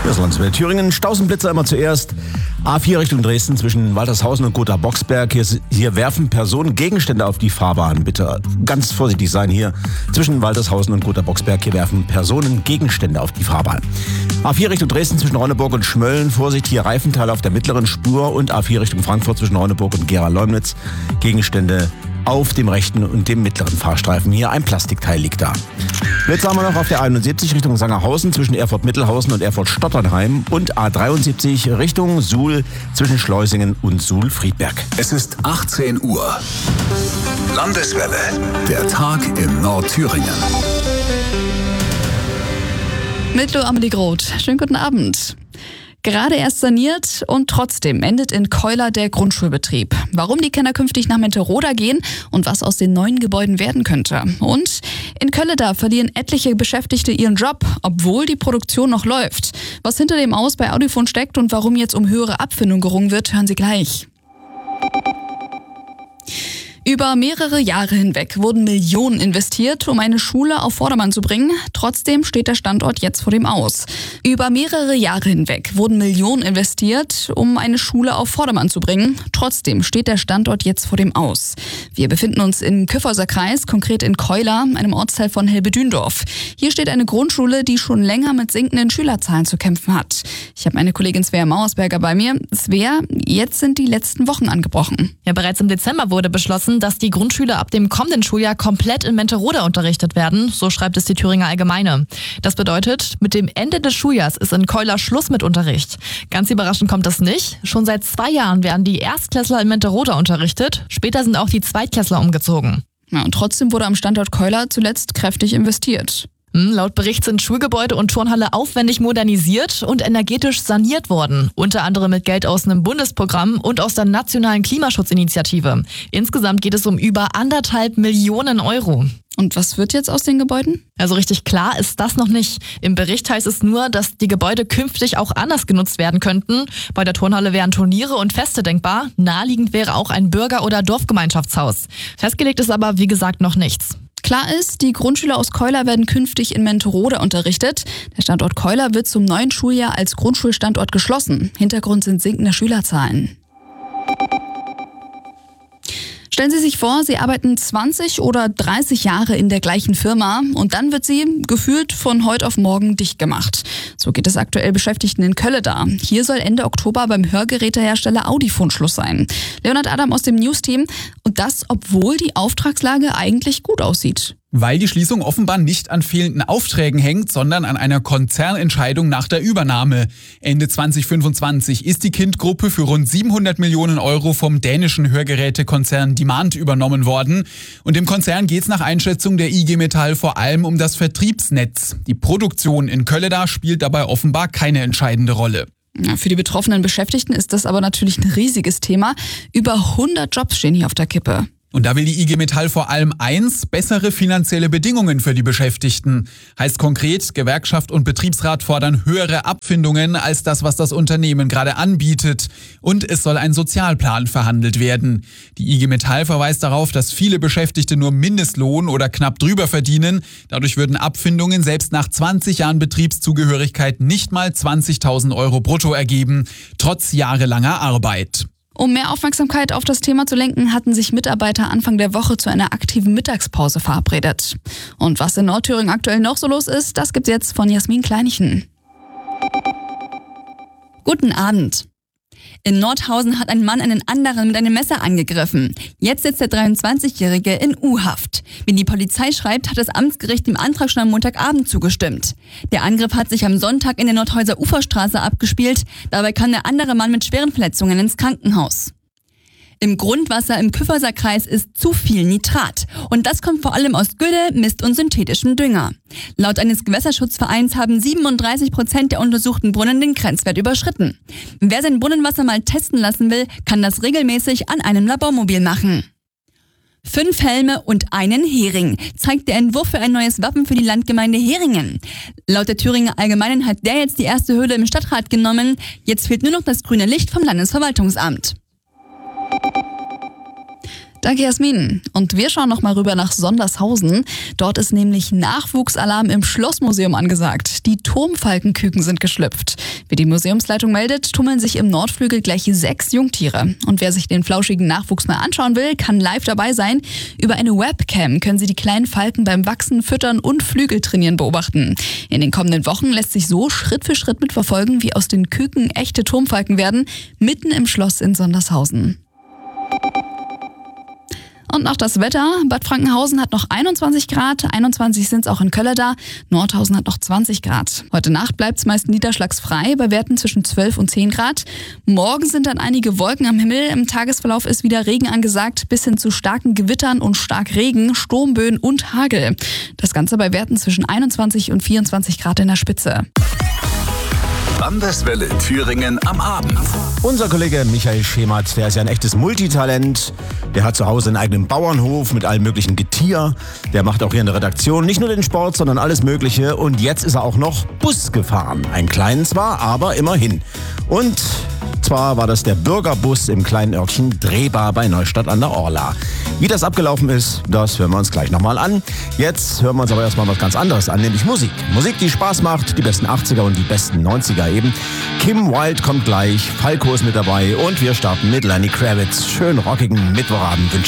Das Landeswelle Thüringen, Stausenblitzer immer zuerst. A4 Richtung Dresden zwischen Waltershausen und Gotha-Boxberg. Hier werfen Personen Gegenstände auf die Fahrbahn. Bitte ganz vorsichtig sein hier. Zwischen Waltershausen und Gotha-Boxberg. Hier werfen Personen Gegenstände auf die Fahrbahn. A4 Richtung Dresden zwischen Ronneburg und Schmölln. Vorsicht, hier Reifenteile auf der mittleren Spur. Und A4 Richtung Frankfurt zwischen Ronneburg und Gera-Leumnitz. Gegenstände auf dem rechten und dem mittleren Fahrstreifen. Hier ein Plastikteil liegt da. Jetzt haben wir noch auf der 71 Richtung Sangerhausen zwischen Erfurt-Mittelhausen und Erfurt-Stotternheim und A73 Richtung Suhl zwischen Schleusingen und Suhl-Friedberg. Es ist 18 Uhr. Landeswelle. Der Tag in Nordthüringen. Mit Lo Amelie Groth. Schönen guten Abend. Gerade erst saniert und trotzdem endet in Keuler der Grundschulbetrieb. Warum die Kinder künftig nach Menteroda gehen und was aus den neuen Gebäuden werden könnte. Und in Kölleda verlieren etliche Beschäftigte ihren Job, obwohl die Produktion noch läuft. Was hinter dem Aus bei Audifon steckt und warum jetzt um höhere Abfindung gerungen wird, hören Sie gleich. Über mehrere Jahre hinweg wurden Millionen investiert, um eine Schule auf Vordermann zu bringen. Trotzdem steht der Standort jetzt vor dem Aus. Über mehrere Jahre hinweg wurden Millionen investiert, um eine Schule auf Vordermann zu bringen. Trotzdem steht der Standort jetzt vor dem Aus. Wir befinden uns im Kyffhäuser Kreis, konkret in Keuler, einem Ortsteil von Helbedündorf. Hier steht eine Grundschule, die schon länger mit sinkenden Schülerzahlen zu kämpfen hat. Ich habe meine Kollegin Svea Mauersberger bei mir. Svea, jetzt sind die letzten Wochen angebrochen. Ja, bereits im Dezember wurde beschlossen, dass die Grundschüler ab dem kommenden Schuljahr komplett in Menteroda unterrichtet werden, so schreibt es die Thüringer Allgemeine. Das bedeutet, mit dem Ende des Schuljahrs ist in Keuler Schluss mit Unterricht. Ganz überraschend kommt das nicht. Schon seit 2 Jahren werden die Erstklässler in Menteroda unterrichtet. Später sind auch die Zweitklässler umgezogen. Ja, und trotzdem wurde am Standort Keuler zuletzt kräftig investiert. Laut Bericht sind Schulgebäude und Turnhalle aufwendig modernisiert und energetisch saniert worden. Unter anderem mit Geld aus einem Bundesprogramm und aus der Nationalen Klimaschutzinitiative. Insgesamt geht es um über 1,5 Millionen Euro. Und was wird jetzt aus den Gebäuden? Also richtig klar ist das noch nicht. Im Bericht heißt es nur, dass die Gebäude künftig auch anders genutzt werden könnten. Bei der Turnhalle wären Turniere und Feste denkbar. Naheliegend wäre auch ein Bürger- oder Dorfgemeinschaftshaus. Festgelegt ist aber, wie gesagt, noch nichts. Klar ist, die Grundschüler aus Keuler werden künftig in Menteroda unterrichtet. Der Standort Keuler wird zum neuen Schuljahr als Grundschulstandort geschlossen. Hintergrund sind sinkende Schülerzahlen. Stellen Sie sich vor, Sie arbeiten 20 oder 30 Jahre in der gleichen Firma und dann wird sie gefühlt von heute auf morgen dicht gemacht. So geht es aktuell Beschäftigten in Kölleda. Hier soll Ende Oktober beim Hörgerätehersteller Audifon Schluss sein. Leonhard Adam aus dem News-Team. Und das, obwohl die Auftragslage eigentlich gut aussieht. Weil die Schließung offenbar nicht an fehlenden Aufträgen hängt, sondern an einer Konzernentscheidung nach der Übernahme. Ende 2025 ist die Kind-Gruppe für rund 700 Millionen Euro vom dänischen Hörgerätekonzern Demand übernommen worden. Und im Konzern geht es nach Einschätzung der IG Metall vor allem um das Vertriebsnetz. Die Produktion in Kölleda spielt dabei offenbar keine entscheidende Rolle. Ja, für die betroffenen Beschäftigten ist das aber natürlich ein riesiges Thema. Über 100 Jobs stehen hier auf der Kippe. Und da will die IG Metall vor allem eins: bessere finanzielle Bedingungen für die Beschäftigten. Heißt konkret, Gewerkschaft und Betriebsrat fordern höhere Abfindungen als das, was das Unternehmen gerade anbietet. Und es soll ein Sozialplan verhandelt werden. Die IG Metall verweist darauf, dass viele Beschäftigte nur Mindestlohn oder knapp drüber verdienen. Dadurch würden Abfindungen selbst nach 20 Jahren Betriebszugehörigkeit nicht mal 20.000 Euro brutto ergeben, trotz jahrelanger Arbeit. Um mehr Aufmerksamkeit auf das Thema zu lenken, hatten sich Mitarbeiter Anfang der Woche zu einer aktiven Mittagspause verabredet. Und was in Nordthüringen aktuell noch so los ist, das gibt's jetzt von Jasmin Kleinichen. Guten Abend. In Nordhausen hat ein Mann einen anderen mit einem Messer angegriffen. Jetzt sitzt der 23-Jährige in U-Haft. Wie die Polizei schreibt, hat das Amtsgericht dem Antrag schon am Montagabend zugestimmt. Der Angriff hat sich am Sonntag in der Nordhäuser Uferstraße abgespielt. Dabei kam der andere Mann mit schweren Verletzungen ins Krankenhaus. Im Grundwasser im Kyffhäuser Kreis ist zu viel Nitrat. Und das kommt vor allem aus Gülle, Mist und synthetischem Dünger. Laut eines Gewässerschutzvereins haben 37% der untersuchten Brunnen den Grenzwert überschritten. Wer sein Brunnenwasser mal testen lassen will, kann das regelmäßig an einem Labormobil machen. 5 Helme und einen Hering zeigt der Entwurf für ein neues Wappen für die Landgemeinde Heringen. Laut der Thüringer Allgemeinen hat der jetzt die erste Hürde im Stadtrat genommen. Jetzt fehlt nur noch das grüne Licht vom Landesverwaltungsamt. Danke, Jasmin. Und wir schauen noch mal rüber nach Sondershausen. Dort ist nämlich Nachwuchsalarm im Schlossmuseum angesagt. Die Turmfalkenküken sind geschlüpft. Wie die Museumsleitung meldet, tummeln sich im Nordflügel gleich 6 Jungtiere. Und wer sich den flauschigen Nachwuchs mal anschauen will, kann live dabei sein. Über eine Webcam können Sie die kleinen Falken beim Wachsen, Füttern und Flügeltrainieren beobachten. In den kommenden Wochen lässt sich so Schritt für Schritt mitverfolgen, wie aus den Küken echte Turmfalken werden, mitten im Schloss in Sondershausen. Und noch das Wetter. Bad Frankenhausen hat noch 21 Grad, 21 sind es auch in Kölleda. Nordhausen hat noch 20 Grad. Heute Nacht bleibt es meist niederschlagsfrei, bei Werten zwischen 12 und 10 Grad. Morgen sind dann einige Wolken am Himmel. Im Tagesverlauf ist wieder Regen angesagt, bis hin zu starken Gewittern und Starkregen, Sturmböen und Hagel. Das Ganze bei Werten zwischen 21 und 24 Grad in der Spitze. Landeswelle Thüringen am Abend. Unser Kollege Michael Schemert, der ist ja ein echtes Multitalent. Der hat zu Hause einen eigenen Bauernhof mit allem möglichen Getier. Der macht auch hier in der Redaktion nicht nur den Sport, sondern alles Mögliche. Und jetzt ist er auch noch Bus gefahren. Einen kleinen zwar, aber immerhin. Und zwar war das der Bürgerbus im kleinen Örtchen Drehbar bei Neustadt an der Orla. Wie das abgelaufen ist, das hören wir uns gleich nochmal an. Jetzt hören wir uns aber erstmal was ganz anderes an, nämlich Musik. Musik, die Spaß macht, die besten 80er und die besten 90er eben. Kim Wilde kommt gleich, Falco ist mit dabei und wir starten mit Lenny Kravitz. Schönen rockigen Mittwochabend wünsche ich.